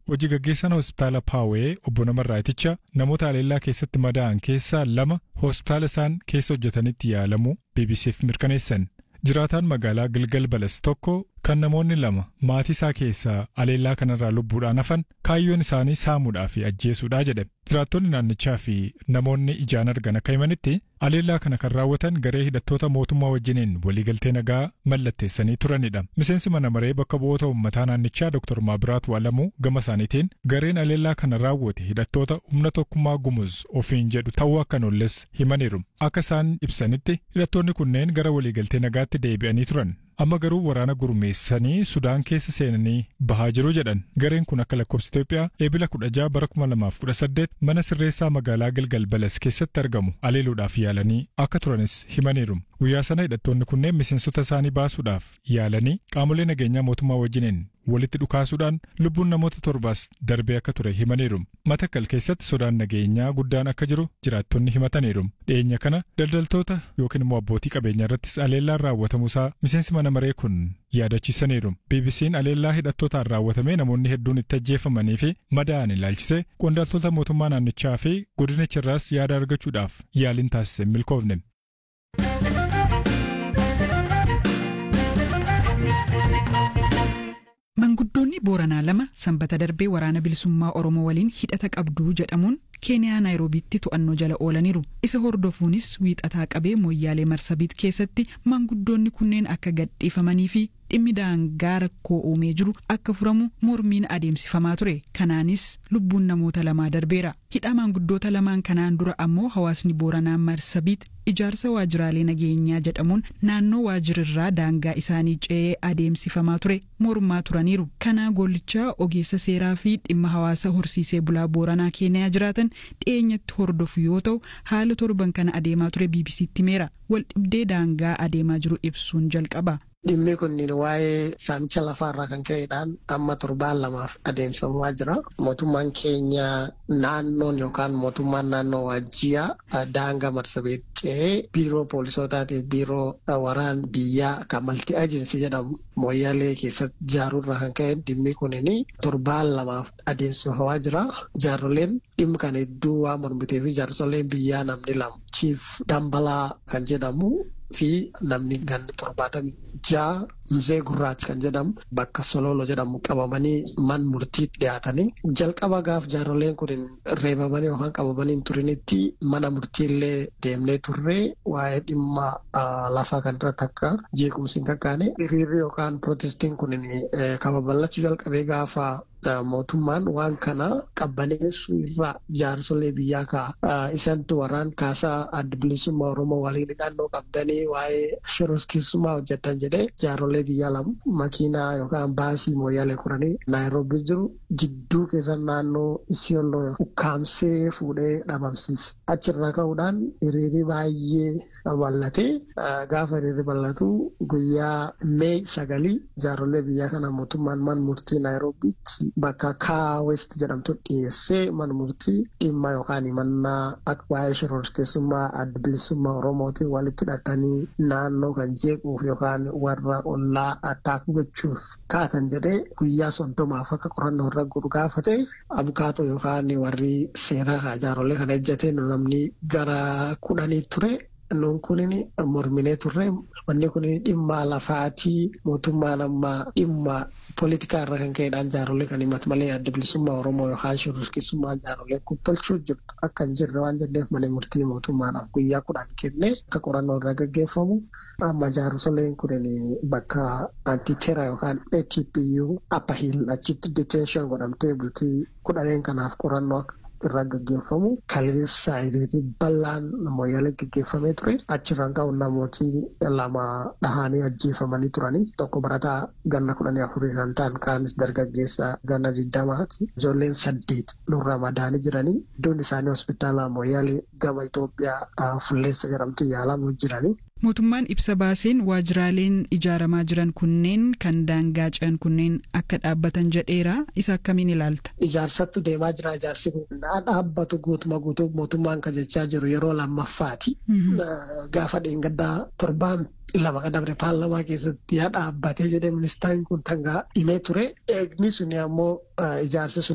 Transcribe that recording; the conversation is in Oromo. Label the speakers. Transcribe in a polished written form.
Speaker 1: Hojii gaggeessaan hospitaala Paawee obbo Namarraaticha namoota haleellaa keessatti madaa'an keessaa 2 hospitaala isaan keessa hojjetanitti yaalamu BBC'f mirkaneessan. Jiraataan magaalaa Gilgal Balas tokko kan namoonni 2 maatii isaa keessaa haleellaa kanarraa lubbuudhaan hafan kaayyoon isaanii saamuudhaa fi ajjeesuudhaa jedhe. Jiraattonni naannichaa fi namoonni ijaan argan akka himanitti haleellaa kana kan raawwatan garee hidhattoota mootummaa wajjiniin waliigaltee nagaa mallatteessanii turanidha. Miseensi mana maree bakka bu'oota uummataa naannichaa Dr. Maabiraat Waalamuu gama isaaniitiin gareen haleellaa kana raawwate hidhattoota humna tokkummaa Gumuz ofiin jedhu ta'uu akka nolles himaniiru. Akka isaan ibsanitti hidhattoonni kunneen gara waliigaltee nagaatti deebi'anii turan. Amma garuu waraana gurmeessanii Sudaan keessa seenanii bahaa jiru jedhan. Gareen kun akka lakkoofsa Itoophiyaa eebila 16 bara 2018 mana sirreessaa magaalaa Gilgal Balas keessatti argamu haleeluudhaaf yaalanii akka turanis himaniiru. Guyyaa sana hidhattoonni kunneen miseensota isaanii baasuudhaaf yaalanii qaamolee nageenyaa mootummaa wajjiniin walitti dhukaasuudhaan lubbuun namoota 7 darbee akka ture himaniiru. Matakkal keessatti sodaan nageenyaa guddaan akka jiru jiraattonni himataniiru. Dhiyeenya kana daldaltoota yookiin immoo abbootii qabeenyaa irrattis haleellaan raawwatamuusaa miseensi mana maree kun yaadachiisaniiru. BBC'n haleellaa hidhattootaan raawwatamee namoonni hedduun itti ajjeefamanii fi madaa'an ilaalchisee qondaaltota mootummaa naannichaa fi godinicharraas yaada argachuudhaaf yaaliin taasise milkoofne.
Speaker 2: Manguddoonni Booranaa 2 sanbata darbee waraana bilisummaa Oromoo waliin hidhata qabdu jedhamuun Keeniyaa Naayiroobiitti to'annoo jala oolaniiru. Isa hordofuunis wiixataa qabee Moyyaalee Marsabiit keessatti manguddoonni kunneen akka gadhiifamanii fi dhimmi daangaa rakkoo uumee jiru akka furamu mormiin adeemsifamaa ture. Kanaanis lubbuun namoota 2 darbeera. Hidhaa manguddoota 2 kanaan dura ammoo hawaasni Booranaa Marsabiit ijaarsa waajjiraalee nageenyaa jedhamuun naannoo waajjirarraa daangaa isaanii ce'ee adeemsifamaa ture mormaa turaniiru. Kana gollichaa ogeessa seeraa fi dhimma hawaasa horsiisee bulaa Booranaa Keeniyaa jiraatan dhiyeenyatti hordofu yoo ta'u haala torban kana adeemaa ture BBC'tti himeera. Wal dhibdee daangaa adeemaa jiru ibsuun jalqaba.
Speaker 3: Dhimmi kunniin waa'ee saamicha lafaarraa kan ka'eedhaan amma 7 adeemsifamaa jira. Mootummaan keenya naannoon yookaan mootummaan naannoo Waajjiyaa daangaa Marsabiit ce'ee biiroo poolisootaatiif biiroo waraan biyyaa kan malti ajiinsi jedhamu Moyyaalee keessatti ijaaruurraa kan ka'e dhimmi kunniin 7 adeemsifamaa jira. Jaarsoleen dhimmi kan hedduu waan mormitee fi jaarsoleen biyyaa namni 2 Chief Dambalaa kan jedhamu fi namni ganni 76 Mzee Gurraacha kan jedhamu bakka Sololo jedhamu qabamanii man murtiitti dhiyaatanii jalqaba gaaf jaarsoleen kun reebamanii yookaan qabamanii turinitti mana murtiillee deemnee turre waa'ee dhimma lafaa kan irratti akka jeequmsi hin kakkaane hiriirri yookaan protestiin kun kababalachuu jalqabee gaafa mootummaan waan kana qabbaneessuu irraa jaarsolee biyyaa ka'a. Isantu waraan kaasaa adda bilisummaa Oromoo waliin hidhannoo qabdanii waa'ee shororkeessummaa hojjetan jedhee jaarsolee biyyaa 2 makiinaa yookaan baasii Moyyaalee kuranii Naayiroobii jiru jidduu keessa naannoo Isiyooloo ukkaamsee fuudhee dhabamsiise. Achirraa ka'uudhaan hiriirri baay'ee bal'atee gaafa hiriirri bal'atu guyyaa Mee 9 jaarsolee biyyaa kana mootummaan man murtii Naayiroobiitti bakka Kaa West jedhamtu dhiyeessee mana murtii dhimma yookaan himannaa akka waa'ee shororkeessummaa adda bilisummaa Oromootiin walitti hidhatanii naannoo kan jeequuf yookaan warra ollaa attaakuu gochuuf kaatan jedhee guyyaa 30 akka qorannoo irra godhu gaafate abukaatoo yookaan warri seeraa jaarsolee kana ejjatee namni gara 10 ture. Nuun kunin morminee turre wanni kun dhimma lafaatii mootummaan amma dhimma poolitikaa irra kan ka'eedhaan jaarsolee kan himatu malee adda bilisummaa Oromoo yookaan shororkeessummaa jaarsolee kun tolchuu jirtu akka hin jirre waan jedheef mana murtii mootummaadhaaf guyyaa 10 kennee akka qorannoo irra gaggeeffamu amma jaarsoleen kun bakka antiteeraa yookaan ATPU Upper Hill achitti detention godhamtee bultii 10 kanaaf qorannoo irraa gaggeeffamu kaleessa hiriirri bal'aan Moyyaalee gaggeeffamee ture. Achirraan ka'uun namooti 2 dhahanii ajjeefamanii turanii tokko barataa ganna 14 kan ta'an kaanis dargaggeessa ganna 20ti. Ijoolleen 8 nurraa madaanii jiranii iddoon isaanii hospitaala Moyyaalee gama Itoophiyaa Fulleessa jedhamtu yaalamaa jiranii.
Speaker 2: Mootummaan ibsa baaseen waajjiraaleen ijaaramaa jiran kunneen kan daangaa ce'an kunneen akka dhaabbatan jedheera. Isa akkamiin ilaalta?
Speaker 3: Ijaarsattu deemaa jira. Ijaarsi kun dhaabbatu guutuma guutuu mootummaan kan jechaa jiru yeroo lammaffaati. Gaafa dheengaddaa 7 qadabre paarlamaa keessatti yaa dhaabbatee jedhee ministeerri kun tangaa himee ture. Eegni sun ammoo ijaarsi sun